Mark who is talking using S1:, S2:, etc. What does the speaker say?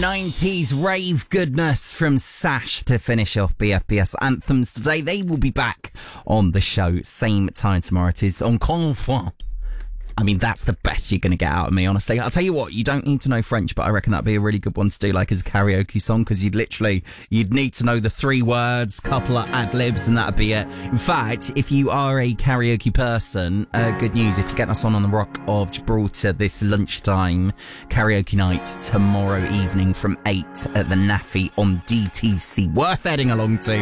S1: 90s rave goodness from Sash to finish off BFBS Anthems today. They will be back on the show same time tomorrow. It is Encore une fois. I mean, that's the best you're going to get out of me, honestly. I'll tell you what, you don't need to know French, but I reckon that'd be a really good one to do, like, as a karaoke song, because you'd need to know the 3 words, couple of ad-libs, and that'd be it. In fact, if you are a karaoke person, good news, if you're getting us on the Rock of Gibraltar this lunchtime, karaoke night tomorrow evening from 8 at the Naffy on DTC. Worth heading along to.